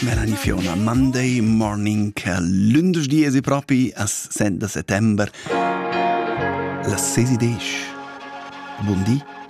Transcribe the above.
Melanie Fiona, Monday morning, lunedì e propi a 7 settembre, la 16. Buon dì.